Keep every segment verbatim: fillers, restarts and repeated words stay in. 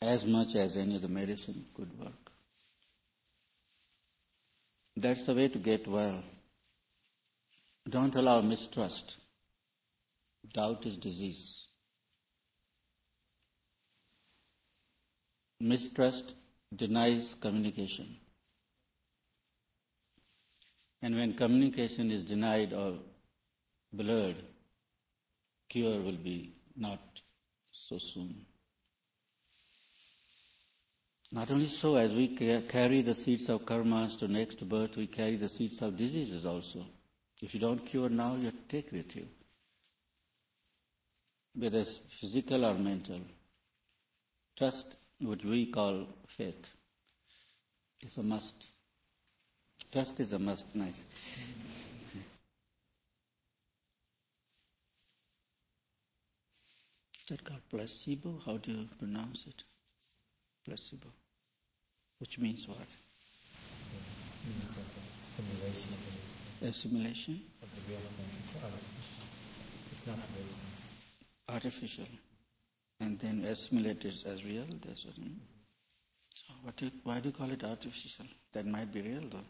as much as any other medicine could work. That's the way to get well. Don't allow mistrust. Doubt is disease. Mistrust denies communication. And when communication is denied or blurred, cure will be not so soon. Not only so, as we carry the seeds of karmas to next birth, we carry the seeds of diseases also. If you don't cure now, you take with you. Whether it's physical or mental. Trust, what we call faith, is a must. Trust is a must. Nice. Is that called placebo? How do you pronounce it? Placebo. Which means what? It means like a simulation of the real thing. A simulation? Of the real thing. It's artificial. It's not the real thing. Artificial. And then assimilate it as real? That's what I mean. So what do you, why do you call it artificial? That might be real though.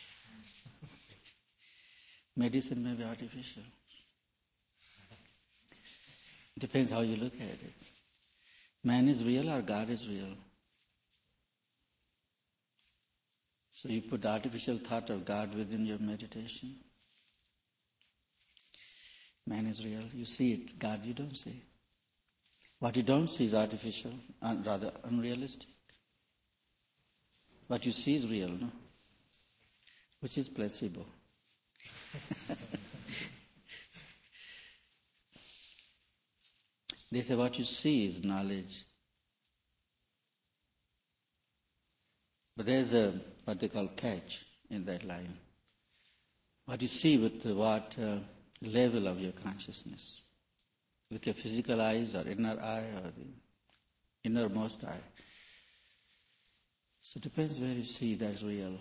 Medicine may be artificial. Depends how you look at it. Man is real or God is real? So you put the artificial thought of God within your meditation. Man is real. You see it. God you don't see. What you don't see is artificial, and rather unrealistic. What you see is real, no? Which is placebo. They say what you see is knowledge. But there's a, what they call catch in that line. What you see with the, what uh, level of your consciousness. With your physical eyes or inner eye or the innermost eye. So it depends where you see that's real.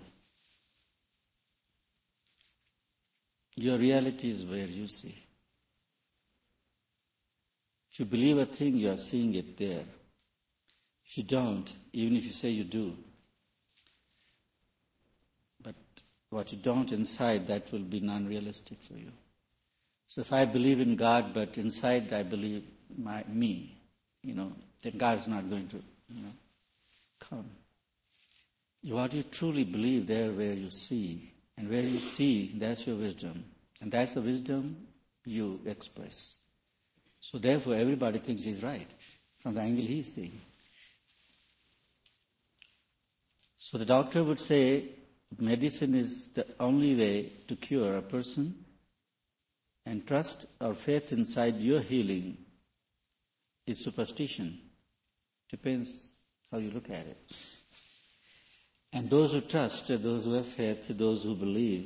Your reality is where you see. If you believe a thing, you are seeing it there. If you don't, even if you say you do, but what you don't inside, that will be non-realistic for you. So if I believe in God, but inside I believe my me, you know, then God is not going to, you know, come. What you truly believe, there where you see, and where you see, that's your wisdom, and that's the wisdom you express. So therefore, everybody thinks he's right from the angle he's seeing. So the doctor would say, medicine is the only way to cure a person. And trust or faith inside your healing is superstition. Depends how you look at it. And those who trust, those who have faith, those who believe,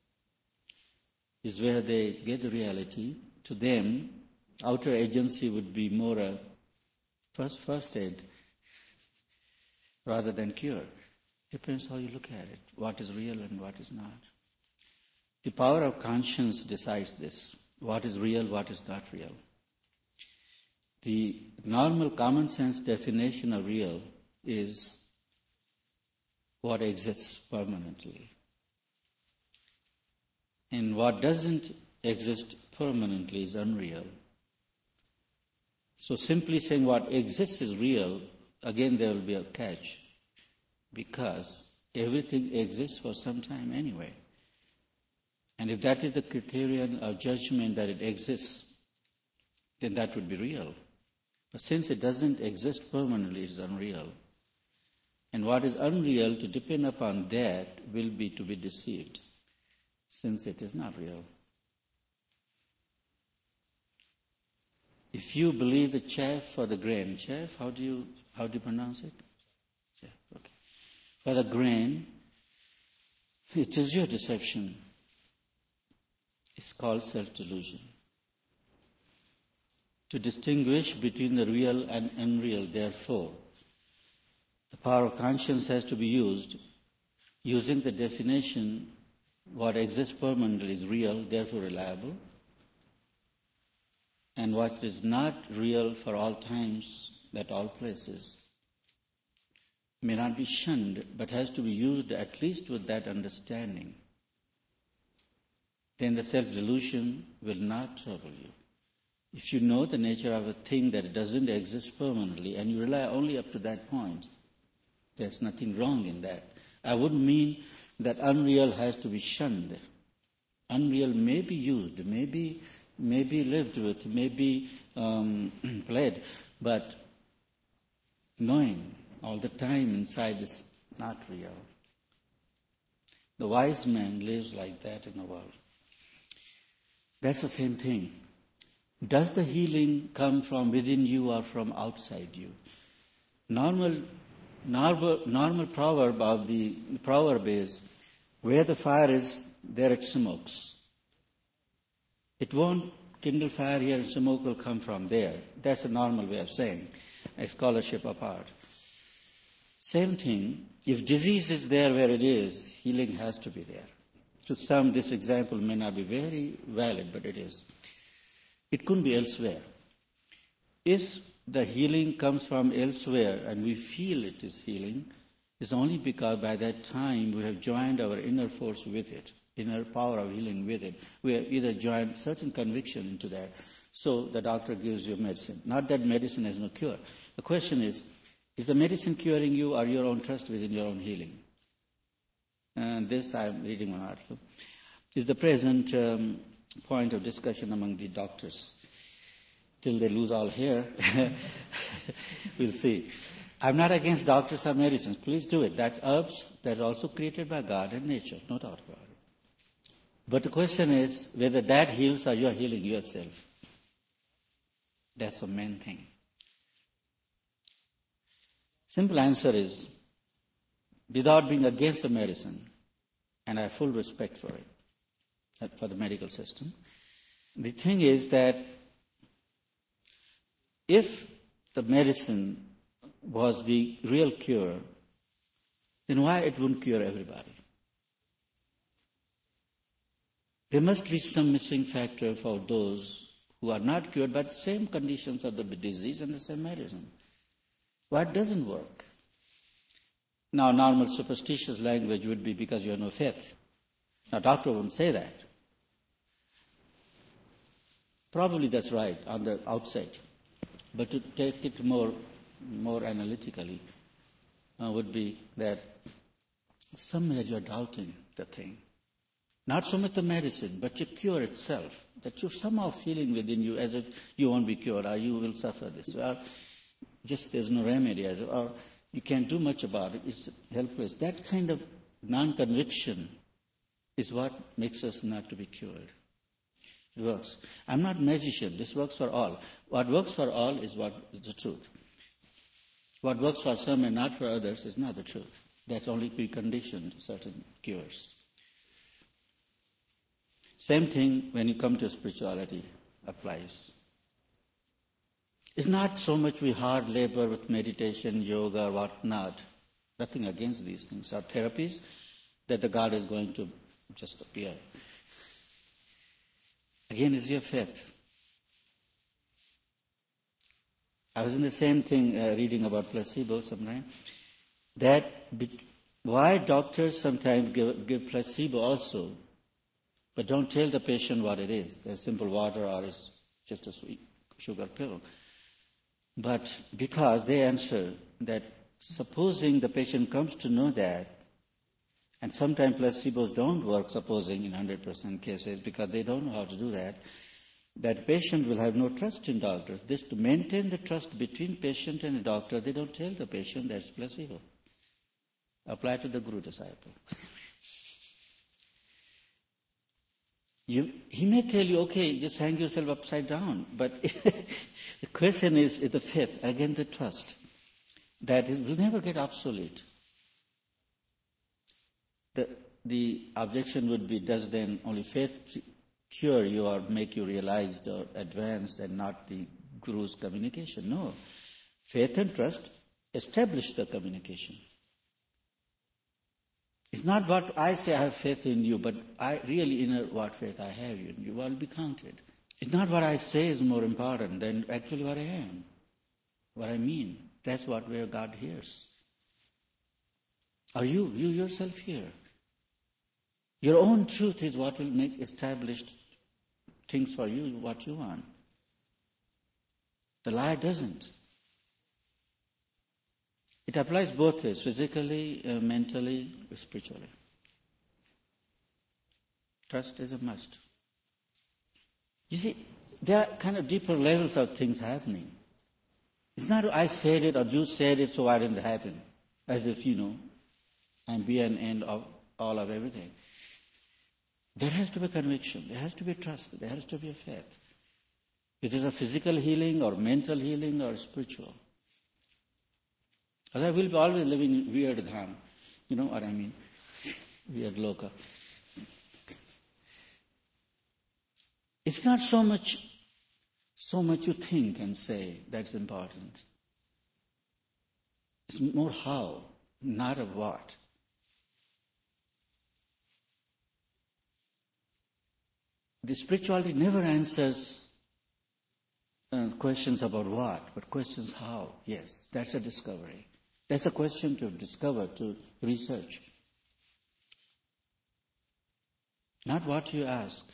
is where they get the reality. To them, outer agency would be more a first, first aid rather than cure. Depends how you look at it, what is real and what is not. The power of conscience decides this, what is real, what is not real. The normal common sense definition of real is what exists permanently. And what doesn't exist permanently is unreal. So simply saying what exists is real, again there will be a catch, because everything exists for some time anyway. And if that is the criterion of judgment that it exists, then that would be real. But since it doesn't exist permanently, it is unreal. And what is unreal, to depend upon that, will be to be deceived, since it is not real. If you believe the chaff or the grain, chaff, how do you how do you pronounce it? Chaff, okay. For the grain, it is your deception. It's called self-delusion. To distinguish between the real and unreal, therefore, the power of conscience has to be used using the definition, what exists permanently is real, therefore reliable, and what is not real for all times, at all places, may not be shunned, but has to be used at least with that understanding. Then the self-delusion will not trouble you. If you know the nature of a thing that doesn't exist permanently and you rely only up to that point, there's nothing wrong in that. I wouldn't mean that unreal has to be shunned. Unreal may be used, may be, may be lived with, may be um, played, but knowing all the time inside is not real. The wise man lives like that in the world. That's the same thing. Does the healing come from within you or from outside you? Normal, normal, normal proverb of the proverb is, where the fire is, there it smokes. It won't kindle fire here and smoke will come from there. That's a normal way of saying, a scholarship apart. Same thing, if disease is there where it is, healing has to be there. To some, this example may not be very valid, but it is. It couldn't be elsewhere. If the healing comes from elsewhere and we feel it is healing, it's only because by that time we have joined our inner force with it, inner power of healing with it. We have either joined certain conviction into that. So the doctor gives you medicine. Not that medicine has no cure. The question is, is the medicine curing you or your own trust within your own healing? And this, I'm reading one article, is the present um, point of discussion among the doctors. Till they lose all hair, we'll see. I'm not against doctors or medicines. Please do it. That's herbs that are also created by God and nature, no doubt about it. But the question is whether that heals or you're healing yourself. That's the main thing. Simple answer is, without being against the medicine, and I have full respect for it, for the medical system, the thing is that if the medicine was the real cure, then why it wouldn't cure everybody? There must be some missing factor for those who are not cured by the same conditions of the disease and the same medicine. Why it doesn't work? Now, normal superstitious language would be because you have no faith. Now, doctor wouldn't say that. Probably that's right on the outside. But to take it more, more analytically uh, would be that somewhere you're doubting the thing. Not so much the medicine, but your cure itself. That you're somehow feeling within you as if you won't be cured or you will suffer this. Or just there's no remedy, as or you can't do much about it. It's helpless. That kind of non-conviction is what makes us not to be cured. It works. I'm not a magician. This works for all. What works for all is what is the truth. What works for some and not for others is not the truth. That's only preconditioned certain cures. Same thing when you come to spirituality applies. It's not so much we hard labor with meditation, yoga, whatnot. Nothing against these things. Or therapies that the God is going to just appear. Again, is your faith. I was in the same thing uh, reading about placebo sometime. That be- why doctors sometimes give, give placebo also, but don't tell the patient what it is. There's simple water or it's just a sweet sugar pill. But because they answer that supposing the patient comes to know that, and sometimes placebos don't work, supposing in one hundred percent cases, because they don't know how to do that, that patient will have no trust in doctors. This to maintain the trust between patient and doctor, they don't tell the patient that's placebo. Apply to the Guru disciple. You, he may tell you, okay, just hang yourself upside down. But the question is, is the faith, again the trust, that is, will never get obsolete. The, the objection would be, does then only faith cure you or make you realized or advanced and not the Guru's communication? No. Faith and trust establish the communication. It's not what I say I have faith in you, but I really inner what faith I have in you will be counted. It's not what I say is more important than actually what I am, what I mean. That's what where God hears. Are you, you yourself here? Your own truth is what will make established things for you, what you want. The lie doesn't. It applies both ways, physically, uh, mentally, spiritually. Trust is a must. You see, there are kind of deeper levels of things happening. It's not I said it or you said it, so why didn't it happen? As if, you know, I'm be and end of all of everything. There has to be conviction. There has to be trust. There has to be a faith. It is a physical healing or mental healing or spiritual. Otherwise, we'll be always living in weird dham. You know what I mean? Weird loka. It's not so much, so much you think and say that's important. It's more how, not of what. The spirituality never answers uh, questions about what, but questions how. Yes, that's a discovery. That's a question to discover, to research. Not what you ask,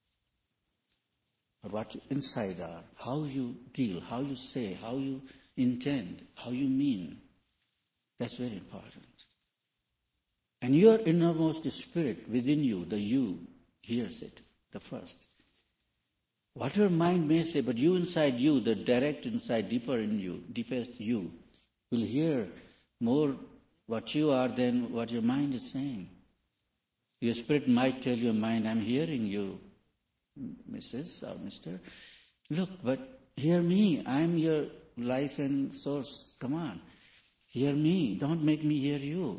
but what your inside are, how you deal, how you say, how you intend, how you mean. That's very important. And your innermost spirit within you, the you, hears it, the first. What your mind may say, but you inside you, the direct inside, deeper in you, deepest you, will hear more what you are than what your mind is saying. Your spirit might tell your mind, I'm hearing you, Missus or Mister Look, but hear me. I'm your life and source. Come on. Hear me. Don't make me hear you.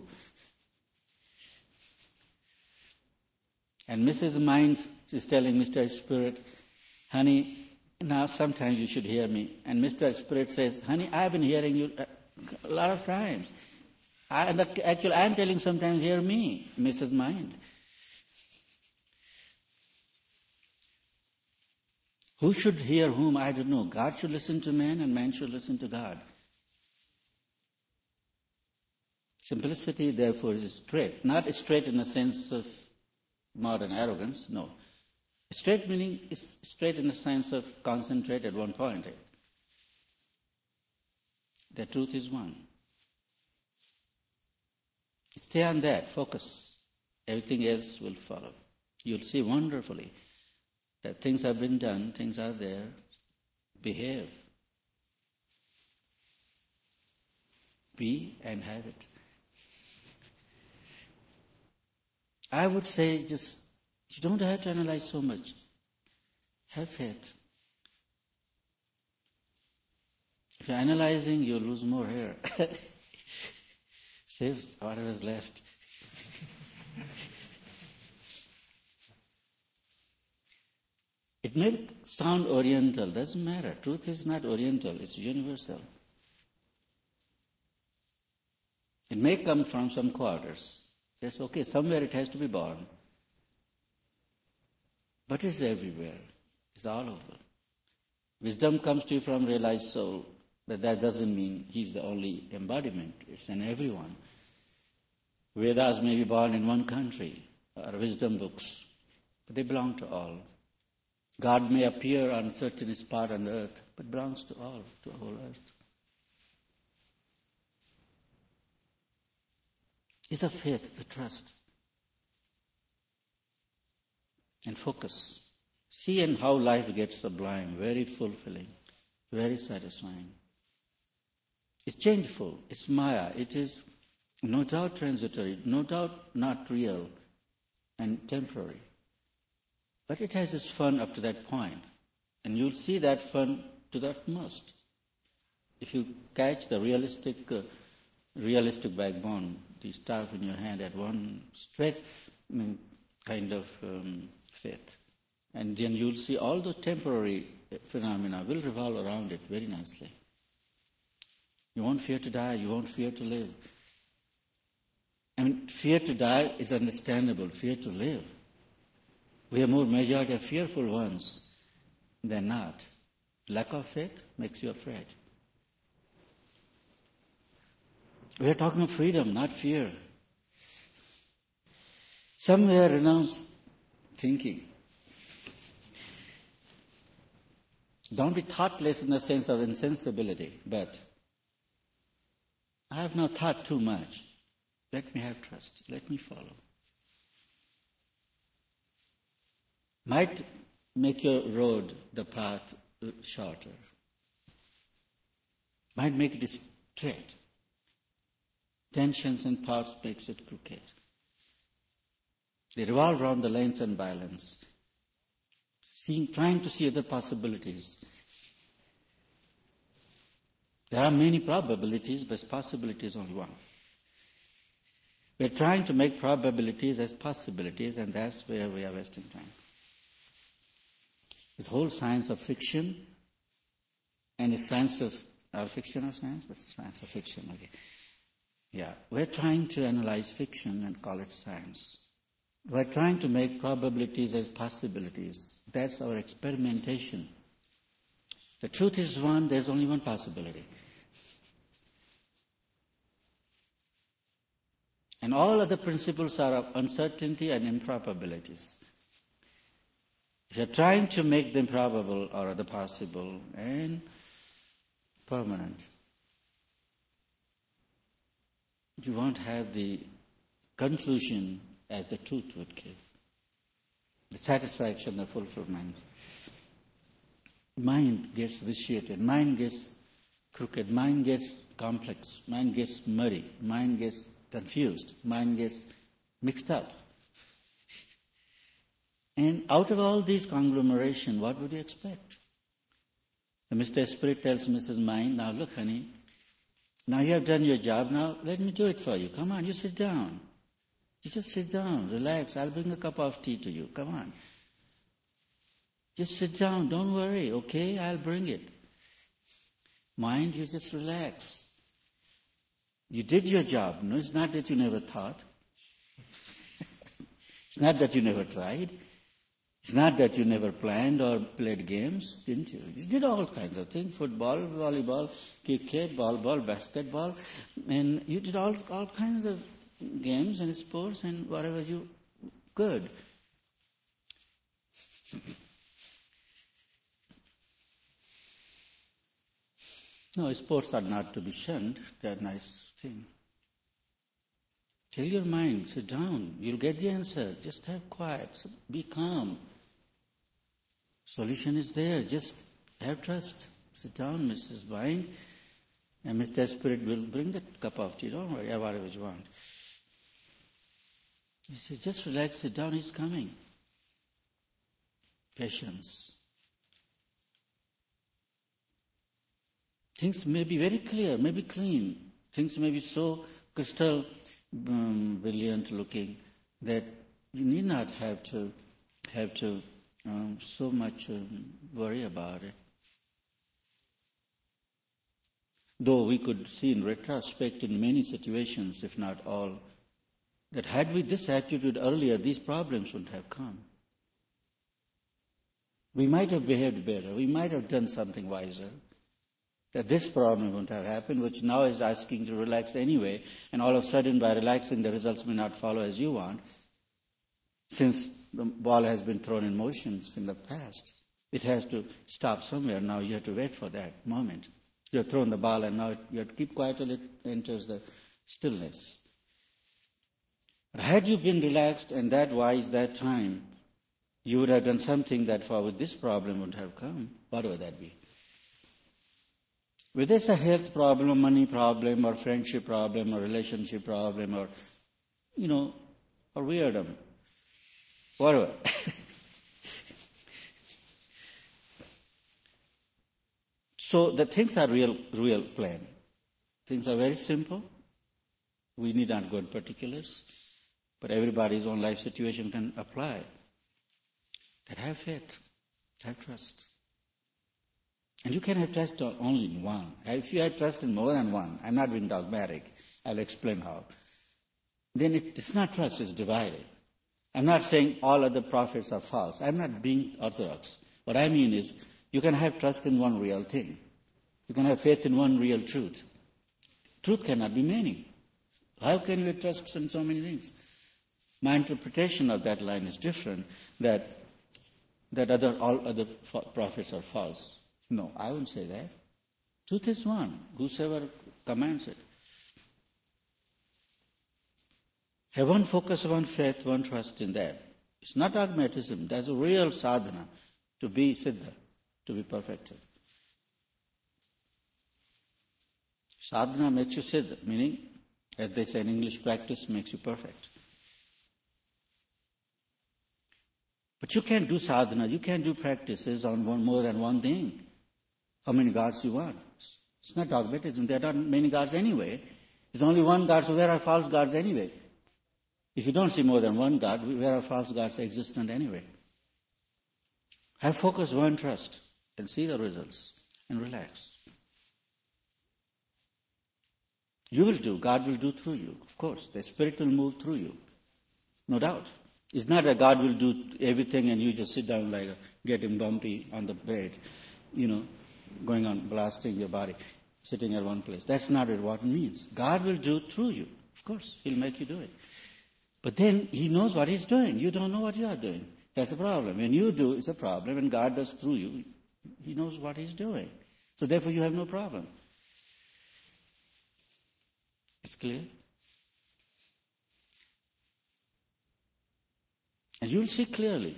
And Missus Mind is telling Mister Spirit, honey, now sometimes you should hear me. And Mister Spirit says, honey, I've been hearing you a lot of times. I, and actually, I'm telling sometimes, hear me, Missus Mind. Who should hear whom? I don't know. God should listen to man and man should listen to God. Simplicity, therefore, is straight. Not straight in the sense of modern arrogance, no. Straight meaning is straight in the sense of concentrate at one point. The truth is one. Stay on that, focus. Everything else will follow. You'll see wonderfully that things have been done, things are there. Behave. Be and have it. I would say just, you don't have to analyze so much. Have faith. If you're analyzing, you'll lose more hair. Save whatever's left. It may sound oriental, doesn't matter. Truth is not oriental, it's universal. It may come from some quarters. Yes, okay, somewhere it has to be born. But it's everywhere. It's all over. Wisdom comes to you from realized soul, but that doesn't mean he's the only embodiment. It's in everyone. Vedas may be born in one country, or wisdom books, but they belong to all. God may appear on a certain spot on the earth, but belongs to all, to the whole earth. It's a faith, the trust. And focus. See and how life gets sublime, very fulfilling, very satisfying. It's changeful, it's Maya, it is no doubt transitory, no doubt not real and temporary. But it has its fun up to that point. And you'll see that fun to the utmost. If you catch the realistic, uh, realistic backbone, the staff in your hand at one straight I mean, kind of um, faith. And then you'll see all those temporary phenomena will revolve around it very nicely. You won't fear to die, you won't fear to live. I mean, fear to die is understandable, fear to live. We are more majority of fearful ones than not. Lack of faith makes you afraid. We are talking of freedom, not fear. Somewhere renounce thinking. Don't be thoughtless in the sense of insensibility, but I have not thought too much. Let me have trust. Let me follow. Might make your road, the path, shorter. Might make it straight. Tensions and thoughts makes it crooked. They revolve around the lanes and balance, seeing, trying to see other possibilities. There are many probabilities, but possibility is only one. We're trying to make probabilities as possibilities, and that's where we are wasting time. This whole science of fiction, and it's science of, our fiction or science, but it's science of fiction, okay. Yeah, we're trying to analyze fiction and call it science. We're trying to make probabilities as possibilities. That's our experimentation. The truth is one, there's only one possibility. And all other principles are of uncertainty and improbabilities. If you're trying to make them probable or other possible and permanent, you won't have the conclusion as the truth would give. The satisfaction, the fulfillment. Mind gets vitiated, mind gets crooked, mind gets complex, mind gets muddy, mind gets confused, mind gets mixed up. And out of all these conglomeration, what would you expect? The Mister Spirit tells Missus Mind, now look honey, now you have done your job, now let me do it for you. Come on, you sit down. You just sit down, relax, I'll bring a cup of tea to you, come on. Just sit down, don't worry, okay, I'll bring it. Mind, you just relax. You did your job, no, it's not that you never thought. It's not that you never tried. It's not that you never planned or played games, didn't you? You did all kinds of things, football, volleyball, cricket, volleyball, basketball, and you did all, all kinds of games and sports and whatever you could. No, sports are not to be shunned. They're a nice thing. Tell your mind, sit down. You'll get the answer. Just have quiet. Be calm. Solution is there. Just have trust. Sit down, Missus Mind, and Mister Spirit will bring that cup of tea. Don't worry, whatever you want. You say, just relax, sit down, he's coming. Patience. Things may be very clear, may be clean. Things may be so crystal um, brilliant looking that you need not have to have to um, so much um, worry about it. Though we could see in retrospect in many situations, if not all, that had we this attitude earlier, these problems wouldn't have come. We might have behaved better. We might have done something wiser. That this problem wouldn't have happened, which now is asking to relax anyway, and all of a sudden by relaxing the results may not follow as you want, since the ball has been thrown in motion in the past. It has to stop somewhere. Now you have to wait for that moment. You have thrown the ball and now you have to keep quiet till it enters the stillness. But had you been relaxed and that wise that time, you would have done something that for this problem would have come. What would that be? Whether it's a health problem, money problem, or friendship problem, or relationship problem, or, you know, or weirdom, whatever. So the things are real, real plain. Things are very simple. We need not go in particulars, but everybody's own life situation can apply. That have faith, have trust. And you can have trust only in one. If you have trust in more than one, I'm not being dogmatic, I'll explain how. Then it, it's not trust, it's divided. I'm not saying all other prophets are false. I'm not being orthodox. What I mean is, you can have trust in one real thing. You can have faith in one real truth. Truth cannot be many. How can you have trust in so many things? My interpretation of that line is different, that that other all other prophets are false. No, I wouldn't say that. Truth is one, whosoever commands it. Have one focus, one faith, one trust in that. It's not dogmatism. That's a real sadhana to be siddha, to be perfected. Sadhana makes you siddha, meaning, as they say in English, practice makes you perfect. But you can't do sadhana, you can't do practices on one, more than one thing. How many gods you want? It's not dogmatism. There are not many gods anyway. There's only one God, so where are false gods anyway? If you don't see more than one God, where are false gods existent anyway? Have focus, one trust, and see the results, and relax. You will do, God will do through you, of course. The Spirit will move through you, no doubt. It's not that God will do everything and you just sit down like getting bumpy on the bed, you know, going on blasting your body, sitting at one place. That's not what it means. God will do through you, of course. He'll make you do it. But then He knows what He's doing. You don't know what you are doing. That's a problem. When you do, it's a problem. When God does through you, He knows what He's doing. So therefore you have no problem. It's clear? And you will see clearly.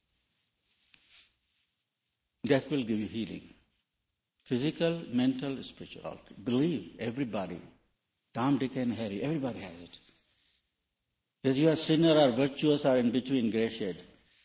That will give you healing. Physical, mental, spiritual. Believe, everybody. Tom, Dick, and Harry, everybody has it. Whether you are sinner or virtuous or in between, gray shade.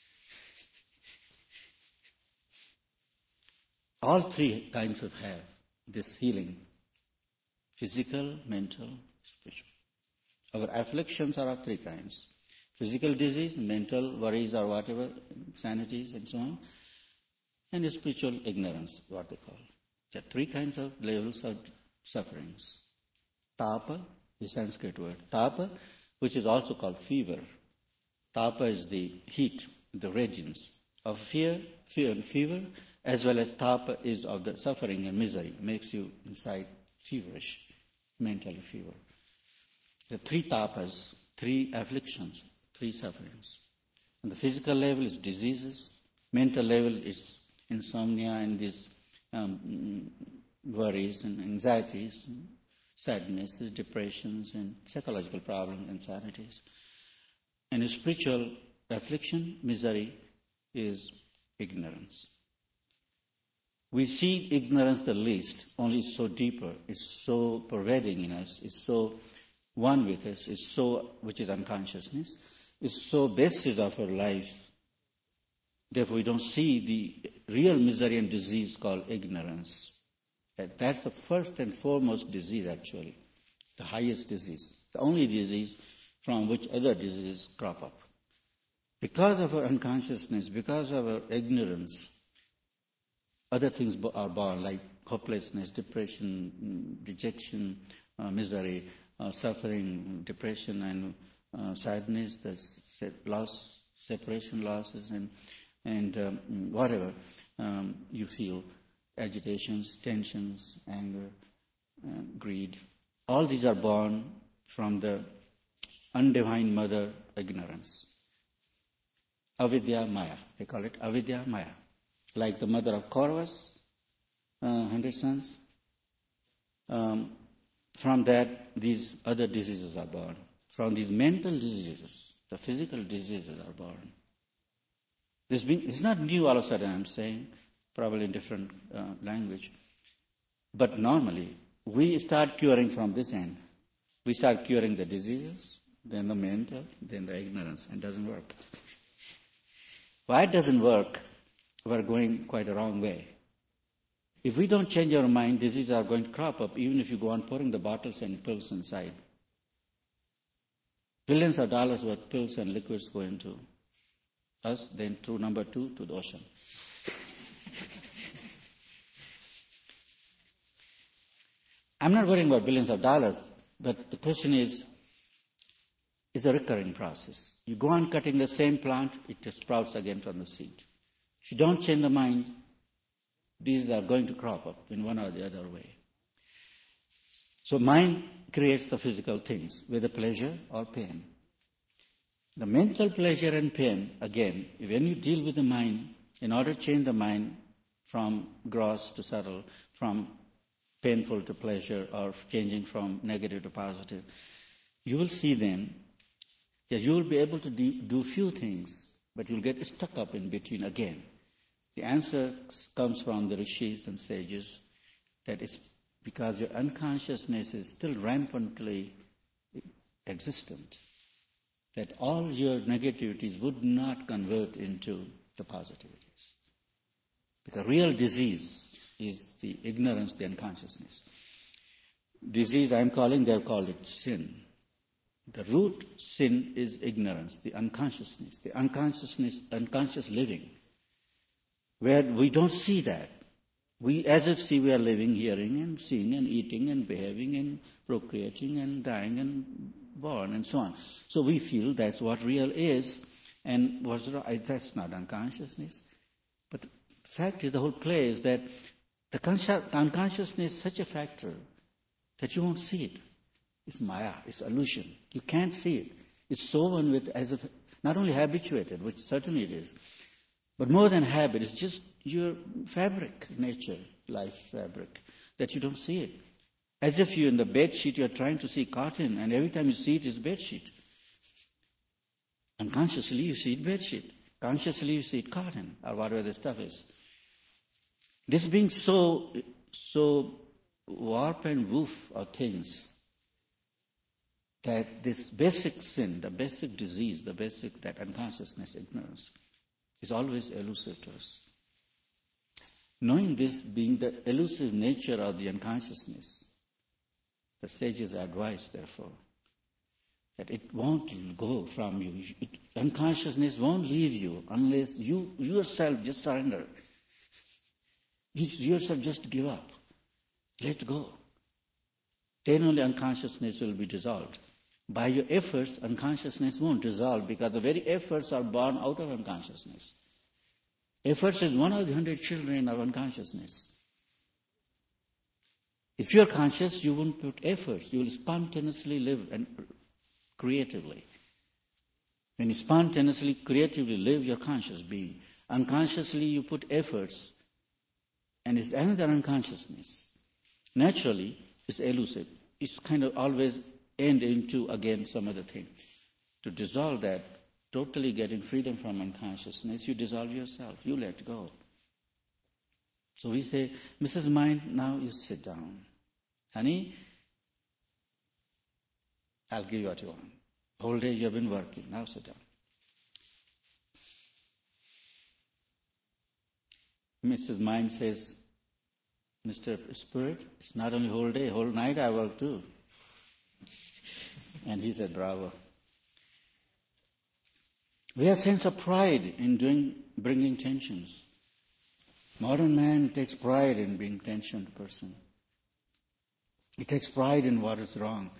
All three kinds of have this healing. Physical, mental, spiritual. Our afflictions are of three kinds. Physical disease, mental worries or whatever, sanities and so on. And spiritual ignorance, what they call. There are three kinds of levels of sufferings. Tapa, the Sanskrit word. Tapa, which is also called fever. Tapa is the heat, the radiance of fear, fear and fever, as well as tapa is of the suffering and misery, makes you inside feverish, mentally fever. There are three tapas, three afflictions, three sufferings. On the physical level is diseases, mental level is insomnia and these um, worries and anxieties, sadnesses, depressions, and psychological problems, insanities. And a spiritual affliction, misery, is ignorance. We see ignorance the least, only it's so deeper, it's so pervading in us, it's so one with us, it's so, which is unconsciousness, it's so basis of our life. Therefore, we don't see the real misery and disease called ignorance. That's the first and foremost disease, actually, the highest disease, the only disease from which other diseases crop up. Because of our unconsciousness, because of our ignorance, other things are born, like hopelessness, depression, rejection, uh, misery, uh, suffering, depression, and uh, sadness, the loss, separation losses, and and um, whatever um, you feel, agitations, tensions, anger, uh, greed. All these are born from the undivine mother ignorance. Avidya Maya, they call it Avidya Maya. Like the mother of Kauravas, uh, hundred sons. Um, from that, these other diseases are born. From these mental diseases, the physical diseases are born. This been, it's not new all of a sudden, I'm saying, probably in different uh, language. But normally, we start curing from this end. We start curing the diseases, then the mental, then the ignorance, and it doesn't work. Why it doesn't work? We're going quite a wrong way. If we don't change our mind, diseases are going to crop up, even if you go on pouring the bottles and pills inside. Billions of dollars worth pills and liquids go into us, then through number two to the ocean. I'm not worrying about billions of dollars, but the question is, it's a recurring process. You go on cutting the same plant, it just sprouts again from the seed. If you don't change the mind, these are going to crop up in one or the other way. So mind creates the physical things, whether pleasure or pain. The mental pleasure and pain, again, when you deal with the mind, in order to change the mind from gross to subtle, from painful to pleasure, or changing from negative to positive, you will see then that you will be able to do, do few things, but you'll get stuck up in between again. The answer comes from the rishis and sages that it's because your unconsciousness is still rampantly existent, that all your negativities would not convert into the positivities. Because real disease is the ignorance, the unconsciousness. Disease I'm calling, they've called it sin. The root sin is ignorance, the unconsciousness, the unconsciousness, unconscious living, where we don't see that. We as if see we are living, hearing and seeing and eating and behaving and procreating and dying and born and so on. So we feel that's what real is, and what's wrong? That's not unconsciousness. But the fact is, the whole play is that the consci- unconsciousness is such a factor that you won't see it. It's maya, it's illusion. You can't see it. It's sown with as if not only habituated, which certainly it is, but more than habit, it's just your fabric, nature, life fabric, that you don't see it. As if you're in the bed sheet, you're trying to see cotton, and every time you see it, it's bed sheet. Unconsciously, you see it bed sheet. Consciously, you see it cotton, or whatever the stuff is. This being so, so warp and woof of things, that this basic sin, the basic disease, the basic, that unconsciousness, ignorance, is always elusive to us. Knowing this being the elusive nature of the unconsciousness, the sages advise, therefore, that it won't go from you. It, unconsciousness won't leave you unless you yourself just surrender. You yourself just give up. Let go. Then only unconsciousness will be dissolved. By your efforts, unconsciousness won't dissolve, because the very efforts are born out of unconsciousness. Efforts is one of the hundred children of unconsciousness. If you're conscious, you won't put efforts. You will spontaneously live and creatively. When you spontaneously, creatively live, you're conscious being. Unconsciously, you put efforts, and it's another unconsciousness. Naturally, it's elusive. It's kind of always end into, again, some other thing. To dissolve that, totally getting freedom from unconsciousness, you dissolve yourself. You let go. So we say, Missus Mind, now you sit down. Honey, I'll give you what you want. Whole day you've been working. Now sit down. Missus Mind says, Mister Spirit, it's not only whole day, whole night I work too. And he said, bravo. We have a sense of pride in doing, bringing tensions. Modern man takes pride in being tensioned person. He takes pride in what is wrong.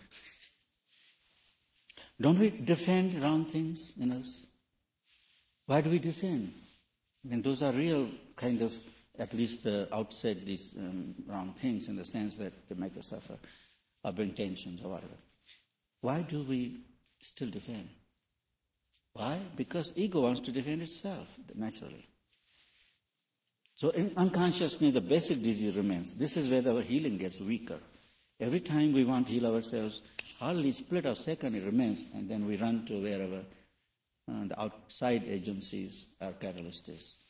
Don't we defend wrong things in us? Why do we defend? And those are real kind of, at least uh, outside these um, wrong things, in the sense that they make us suffer, or bring tensions or whatever. Why do we still defend? Why? Because ego wants to defend itself, naturally. So in unconsciously, the basic disease remains. This is where our healing gets weaker. Every time we want to heal ourselves, hardly split of second it remains, and then we run to wherever uh, the outside agencies are catalysts.